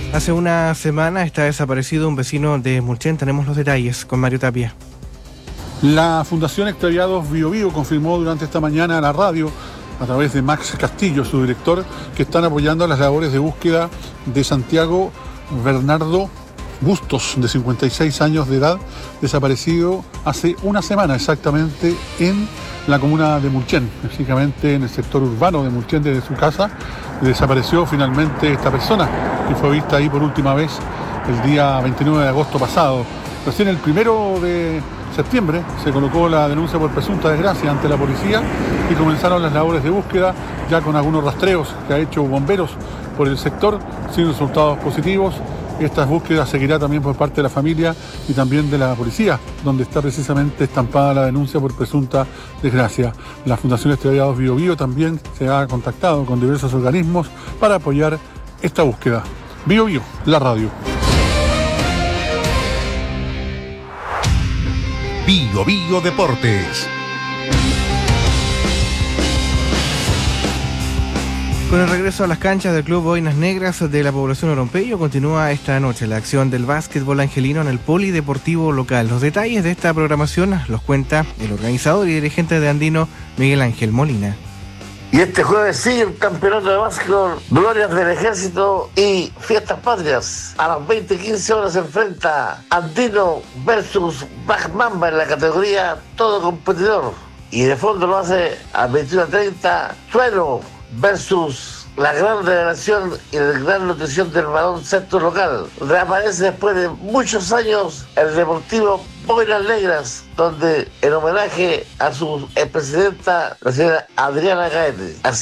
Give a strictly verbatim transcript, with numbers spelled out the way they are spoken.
Hace una semana está desaparecido un vecino de Mulchen. Tenemos los detalles con Mario Tapia. La Fundación Extraviados Bio Bio confirmó durante esta mañana a la radio, a través de Max Castillo, su director, que están apoyando las labores de búsqueda de Santiago Bernardo Bustos, de cincuenta y seis años de edad, desaparecido hace una semana exactamente en la comuna de Mulchen, específicamente en el sector urbano de Mulchen. Desde su casa desapareció finalmente esta persona, que fue vista ahí por última vez el día veintinueve de agosto pasado. Recién el primero de septiembre se colocó la denuncia por presunta desgracia ante la policía y comenzaron las labores de búsqueda, ya con algunos rastreos que ha hecho bomberos por el sector, sin resultados positivos. Estas búsquedas seguirá también por parte de la familia y también de la policía, donde está precisamente estampada la denuncia por presunta desgracia. La Fundación Extraviados Bio Bio también se ha contactado con diversos organismos para apoyar esta búsqueda. Bio Bio, la radio. Bio Bio Deportes. Con el regreso a las canchas del Club Boinas Negras de la población Orompeyo, continúa esta noche la acción del básquetbol angelino en el polideportivo local. Los detalles de esta programación los cuenta el organizador y dirigente de Andino, Miguel Ángel Molina. Y este jueves sigue el campeonato de básquetbol, Glorias del Ejército y Fiestas Patrias. A las veinte quince horas se enfrenta Andino versus Baj Mamba en la categoría todo competidor. Y de fondo lo hace a veintiuno treinta Trueno versus la gran revelación y la gran nutrición del balón sector local. Reaparece después de muchos años el Deportivo Boinas Negras, donde en homenaje a su expresidenta, la señora Adriana Gaete. Así